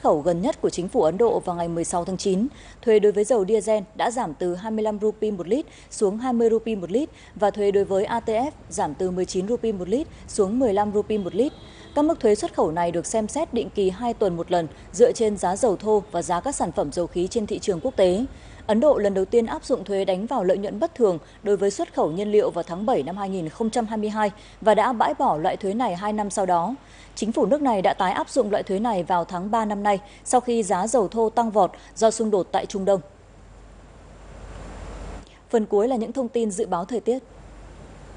khẩu gần nhất của chính phủ Ấn Độ vào ngày 16 tháng 9, thuế đối với dầu diesel đã giảm từ 25 rupee một lít xuống 20 rupee một lít và thuế đối với ATF giảm từ 19 rupee một lít xuống 15 rupee một lít. Các mức thuế xuất khẩu này được xem xét định kỳ 2 tuần một lần dựa trên giá dầu thô và giá các sản phẩm dầu khí trên thị trường quốc tế. Ấn Độ lần đầu tiên áp dụng thuế đánh vào lợi nhuận bất thường đối với xuất khẩu nhiên liệu vào tháng 7 năm 2022 và đã bãi bỏ loại thuế này 2 năm sau đó. Chính phủ nước này đã tái áp dụng loại thuế này vào tháng 3 năm nay sau khi giá dầu thô tăng vọt do xung đột tại Trung Đông. Phần cuối là những thông tin dự báo thời tiết.